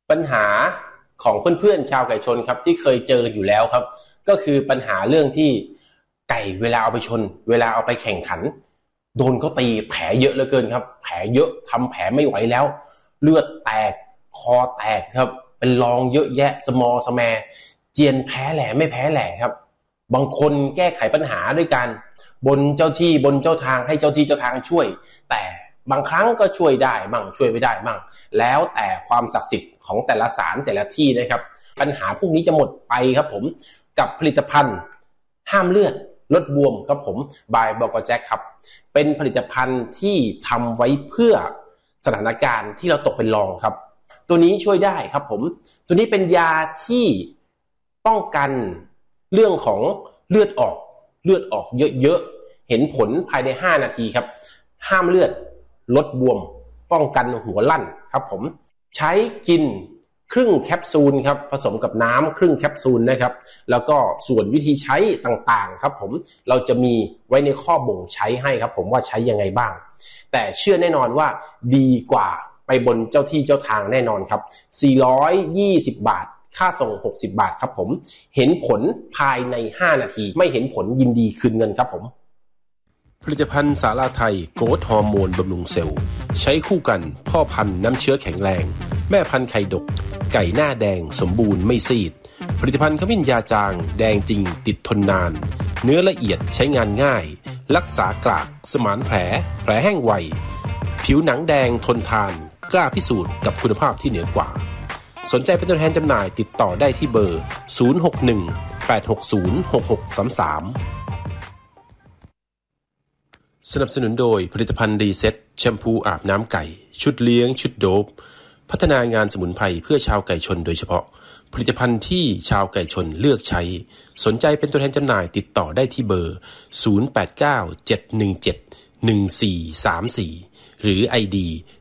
ปัญหาของเพื่อนๆชาวไก่ชนครับที่เคยเจออยู่แล้วครับก็คือปัญหาเรื่องที่ไก่เวลาเอาไปชนเวลาเอาไปแข่งขันโดนเขาตีแผลเยอะเหลือเกินครับแผลเยอะทำแผลไม่ไหวแล้วเลือดแตกคอแตกครับเป็นรองเยอะแยะสมอสแมเจียนแพ้แหล่ไม่แพ้แหล่ครับบางคนแก้ไขปัญหาด้วยการบนเจ้าที่บนเจ้าทางให้เจ้าที่เจ้าทางช่วยแต่บางครั้งก็ช่วยได้มั่งช่วยไม่ได้มั่งแล้วแต่ความศักดิ์สิทธิ์ของแต่ละศาลแต่ละที่นะครับปัญหาพวกนี้จะหมดไปครับผมกับผลิตภัณฑ์ห้ามเลือดลดบวมครับผมบายบกแจ็คครับเป็นผลิตภัณฑ์ที่ทำไว้เพื่อสถานการณ์ที่เราตกเป็นรองครับตัวนี้ช่วยได้ครับผมตัวนี้เป็นยาที่ป้องกันเรื่องของเลือดออกเยอะๆเห็นผลภายใน5นาทีครับห้ามเลือดลดบวมป้องกันหัวลั่นครับผมใช้กินครึ่งแคปซูลครับผสมกับน้ำครึ่งแคปซูลนะครับแล้วก็ส่วนวิธีใช้ต่างๆครับผมเราจะมีไว้ในข้อบ่งใช้ให้ครับผมว่าใช้ยังไงบ้างแต่เชื่อแน่นอนว่าดีกว่าไปบนเจ้าที่เจ้าทางแน่นอนครับ420 บาทค่าส่ง60 บาทครับผมเห็นผลภายใน5นาทีไม่เห็นผลยินดีคืนเงินครับผมผลิตภัณฑ์สาลาไทยโกรทฮอร์โมนบำรุงเซลล์ใช้คู่กันพ่อพันธุ์น้ำเชื้อแข็งแรงแม่พันธุ์ไข่ดกไก่หน้าแดงสมบูรณ์ไม่ซีดผลิตภัณฑ์ขมิ้นยาจางแดงจริงติดทนนานเนื้อละเอียดใช้งานง่ายรักษากรากสมานแผลแห้งไวผิวหนังแดงทนทานกล้าพิสูจน์กับคุณภาพที่เหนือกว่าสนใจเป็นตัวแทนจำหน่ายติดต่อได้ที่เบอร์061-860-6633สนับสนุนโดยผลิตภัณฑ์รีเซ็ตแชมพูอาบน้ำไก่ชุดเลี้ยงชุดโดบพัฒนางานสมุนไพรเพื่อชาวไก่ชนโดยเฉพาะผลิตภัณฑ์ที่ชาวไก่ชนเลือกใช้สนใจเป็นตัวแทนจำหน่ายติดต่อได้ที่เบอร์0897171434หรือ ID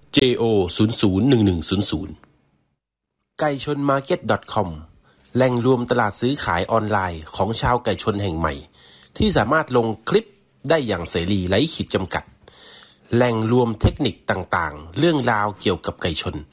JO001100 ไก่ชน market.com แหล่งรวมตลาดซื้อขายออนไลน์ของชาวไก่ชนแห่งใหม่ที่สามารถลงคลิปได้อย่างเสรีไร้ขีดจำกัดแหล่งรวมเทคนิคต่างๆเรื่องราวเกี่ยวกับไก่ชน